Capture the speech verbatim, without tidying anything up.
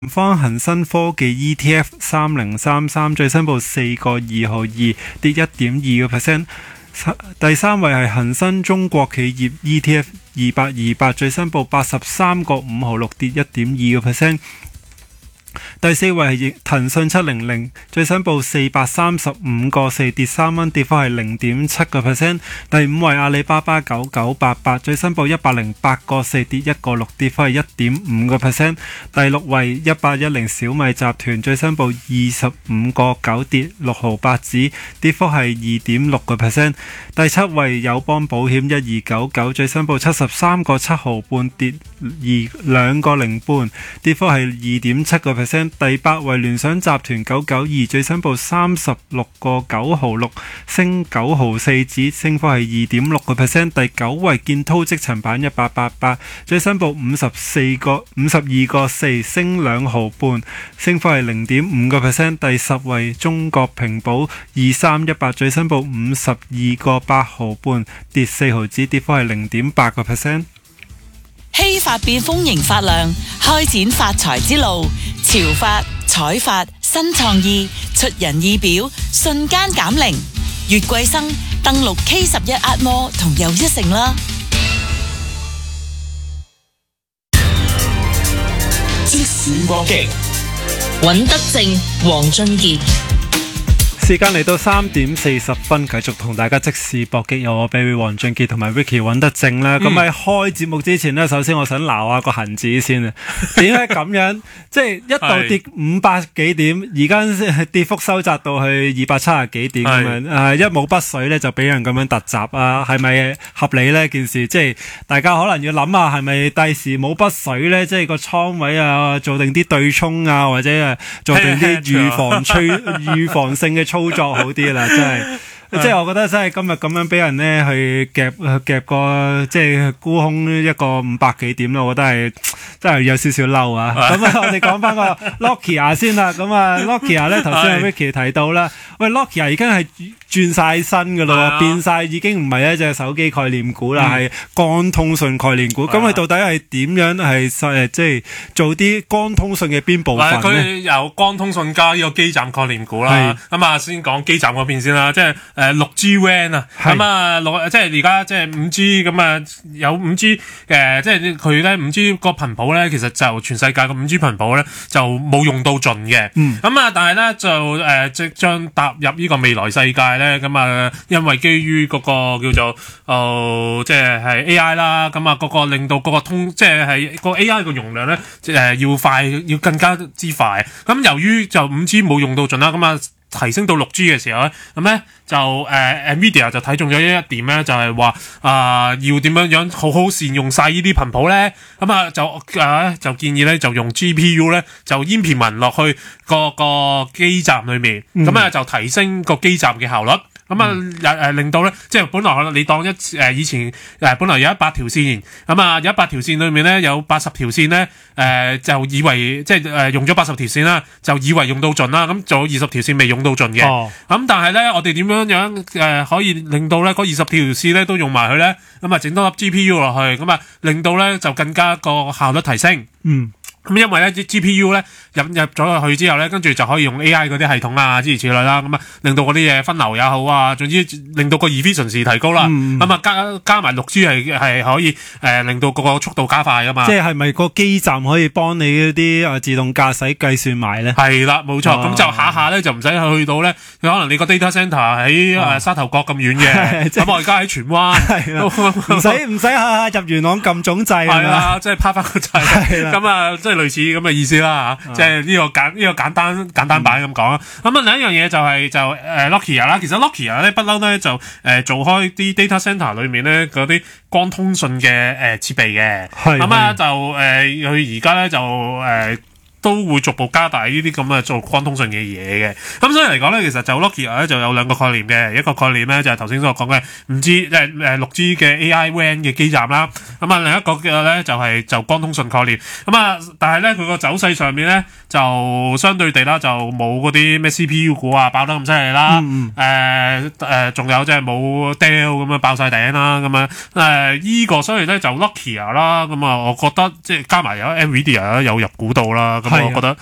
方恒生科技 E T F 三零三三最新報四個二毫二，跌一點二個 percent。第三位係恒生中國企業 E T F 二八二八，最新報八十三個五毫六，跌一點二個 percent。第四位係騰訊七零零，最新報四百三十五個四，跌三蚊，跌幅係零點七個 percent。第五位阿里巴巴九九八八，最新報一百零八個四，跌一個六，跌幅係一點五個 percent。第六位一八一零小米集團，最新報二十五個九，跌六毫八子，跌幅係二點六個 percent。第七位友邦保險一二九九，最新報七十三個七毫半，跌二兩個零半，跌幅係二點七個 percent。第八位聯想集團九九二，最新報三十六個九毫六，升九毫四子，升幅係二點六個 percent。第九位建滔積層板一八八八，最新報五十四個五十二個四，升兩毫半，升幅係零點五個 percent。第十位中國平保二三一八，最新報五十二個八毫半，跌四毫子，跌幅係零點八個 percent。 希法變豐盈發亮，開展發財之路。潮發、彩發、新創意，出人意表，瞬間減齡。月桂生登錄 K 十一壓摩同又一城啦。 即時搏擊， 尹德正、黃俊傑。 時間嚟到三點四十分，繼續同大家即時搏擊，有我 Baby 黃俊傑同埋 Vicky 尹德正啦。咁喺、嗯、開節目之前呢，首先我想鬧下個恒指先啊。點解咁樣？即係一度跌五百幾點，而家跌幅收窄到去二百七十幾點咁樣。誒，一冇筆水咧，就俾人咁樣突襲啊？係咪合理呢件事？即係大家可能要諗下，係咪第時冇筆水咧？即係個倉位啊，做定啲對沖啊，或者誒做定啲預防催預防性嘅操作好啲啦，真係。即係我覺得真係今日咁樣俾人咧去夾夾個即係沽空一個五百幾點咯，我覺得係真係有少少嬲啊！咁啊，我哋講翻個 Nokia 先啦。咁啊，Nokia 咧頭先阿 Vicky 提到啦，喂 Nokia 已經係轉晒身噶啦，變晒已經唔係一隻手機概念股啦，係、嗯、光通訊概念股。咁佢到底係點樣係誒即係做啲光通訊嘅邊部分咧？ 佢有光通訊加呢個基站概念股啦。咁啊，先講基站嗰邊先啦，即係。誒六 G W A N 啊，咁啊六即係而家即係五 G 咁啊，有五 G 誒，即係佢咧五 G 個頻譜咧，其實就全世界個五 G 頻譜咧就冇用到盡嘅。咁、嗯、啊，但係咧就誒、呃、即將踏入呢個未來世界咧，咁啊，因為基於嗰個叫做誒、呃、即係係 A I 啦，咁啊嗰個令到嗰個通即係係個 A I 個容量咧誒、呃、要快，要更加之快。咁由於就五 G 冇用到盡啦，咁啊。提升到六 G 嘅時候咧，咁咧就誒、呃、Nvidia 就睇中咗一一點咧，就係話啊要點樣樣好好善用晒呢啲頻譜咧，咁啊就誒、呃、就建議咧就用 G P U 咧就閹片文落去個個基站裏面，咁啊、嗯、就提升個基站嘅效率。咁啊，誒、嗯、令到咧，即係本來可能你當一誒、呃、以前誒、呃、本來有一百條線，咁啊有一百條線裏面咧有八十條線咧，誒、呃、就以為即係誒、呃、用咗八十條線啦，就以為用到盡啦，咁仲有二十條線未用到盡嘅。咁、哦、但係咧，我哋點樣樣誒、呃、可以令到咧嗰二十條線咧都用埋佢咧？咁啊整多粒 G P U 落去，咁啊令到咧就更加個效率提升。嗯。咁因為咧啲 G P U 咧入入咗落去之後咧，跟住就可以用 A I 嗰啲系統啊，諸如此類啦，咁啊令到嗰啲嘢分流也好啊，總之令到個 efficiency 提高啦。咁、嗯、啊加加埋六 G 係係可以誒、呃、令到個個速度加快噶嘛。即係係咪個基站可以幫你嗰啲啊自動駕駛計算埋咧？係啦，冇錯。咁、哦、就下下咧就唔使去到咧，可能你個 data center 喺誒沙頭角咁遠嘅，咁、哦、我而家喺荃灣，唔使唔使下下入元朗撳總掣。係啦，即係趴翻個掣。咁啊，即係類似咁嘅意思啦嚇，即係呢個簡呢、呢個簡單簡單版咁講啦。咁、嗯、啊另一樣嘢就係、是、就誒、呃、Nokia 啦，其實 Nokia 咧不嬲咧就誒、呃、做開啲 data center 裏面咧嗰啲光通訊嘅誒設備嘅，咁啊就誒佢而家咧就誒。呃都會逐步加大呢啲咁嘅做光通訊嘅嘢嘅，咁所以嚟講咧，其實就 Nokia 咧就有兩個概念嘅，一個概念咧就係頭先所講嘅五 G 即係誒六 G 嘅 A I W A N 嘅基站啦，咁啊另一個嘅咧就係就光通訊概念，咁啊但係咧佢個走勢上面咧就相對地啦，就冇嗰啲咩 C P U 股啊爆得咁犀利啦，誒誒仲有即係冇 Dell 咁樣爆晒頂啦，咁樣誒依個所以咧就 Nokia 啦，咁啊我覺得即係加埋有 Nvidia 有入股到啦。 係啊我覺得。